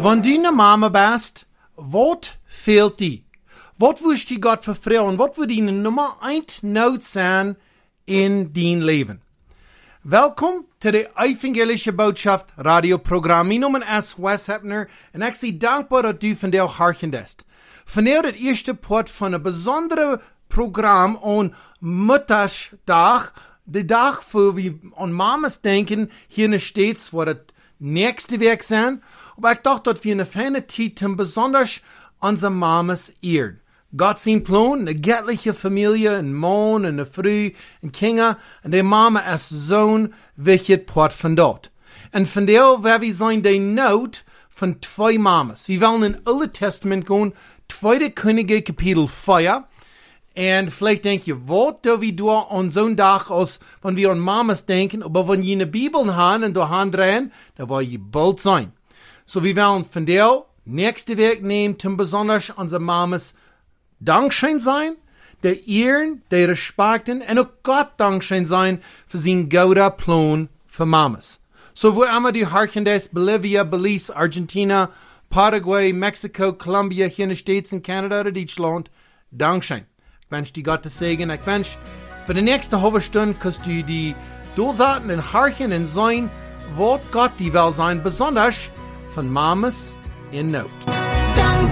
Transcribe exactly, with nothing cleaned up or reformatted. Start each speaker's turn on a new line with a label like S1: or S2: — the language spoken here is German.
S1: Wenn du eine Mama bist, was fehlt dir? Was willst du Gott vertrauen? Was wird deine Nummer eins Not sein in dein Leben? Welkom to de Evangelische Botschaft radioprogram. Mijn naam is Wes Hepner en ik zie dankbaar dat u vandaag harkendest. Vandaag het eerste part van een bijzondere programma aan Muttersdag. De dag voor we aan mamas denken hier in de States, waar het nächste week zijn. Maar ik dacht dat we een fijne tijd hebben, besonders onze mamas eerd. Gott zijn plan, een göttliche Familie, een man, een vrouw, een kinder, en de mama is zo'n wichtig part van dat. En vandaag waar we zijn de nood van twee mamas. We willen in het Oude Testament gaan, Tweede Könige kapitel vier. En vielleicht denk je, wat doen we door aan zo'n dag als, wenn wir an mamas denken, aber wenn je in de Bibel gaan en door gaan draaien, dan wil je bald zijn. So we willen vandaag, nächste week nemen, ten besonders onze mamas dankschön sein, der Ehren, der Respekten, und auch Gott dankschön sein für sein gouda Plan für Mamas. So wo immer die Harkendes, Bolivia, Belize, Argentina, Paraguay, Mexico, Colombia, hier in den States, in Canada oder Deutschland, dankschön. Ich wünsche dir Gott das Segen. Ich wünsche, für die nächste halbe Stunde kannst du die durchsaten und harchen und sein, was Gott die will sein, besonders von Mamas in Not.
S2: Dank